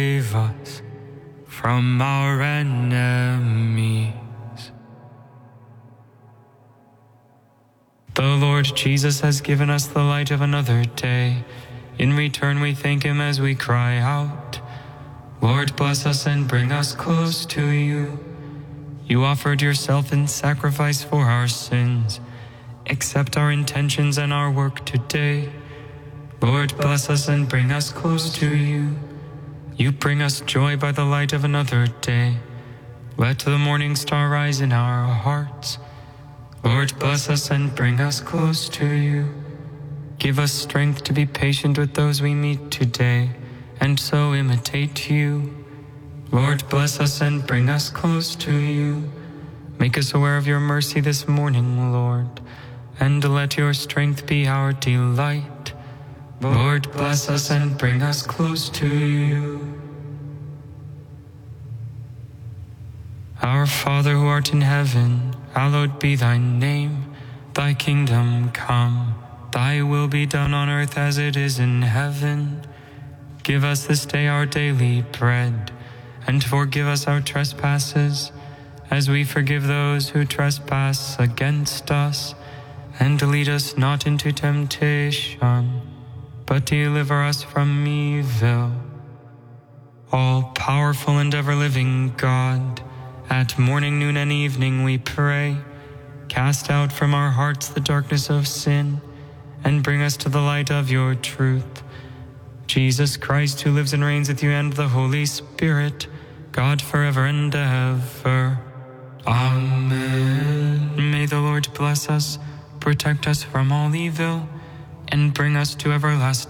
save us from our enemies. The Lord Jesus has given us the light of another day. In return, we thank him as we cry out, Lord, bless us and bring us close to you. You offered yourself in sacrifice for our sins. Accept our intentions and our work today. Lord, bless us and bring us close to you. You bring us joy by the light of another day. Let the morning star rise in our hearts. Lord, bless us and bring us close to you. Give us strength to be patient with those we meet today, and so imitate you. Lord, bless us and bring us close to you. Make us aware of your mercy this morning, Lord, and let your strength be our delight. Lord, bless us and bring us close to you. Our Father who art in heaven, hallowed be thy name. Thy kingdom come, thy will be done on earth as it is in heaven. Give us this day our daily bread, and forgive us our trespasses, as we forgive those who trespass against us. And lead us not into temptation, but deliver us from evil. All-powerful and ever-living God, at morning, noon, and evening we pray, cast out from our hearts the darkness of sin, and bring us to the light of your truth. Jesus Christ, who lives and reigns with you and the Holy Spirit, God forever and ever. Amen. May the Lord bless us, protect us from all evil, and bring us to everlasting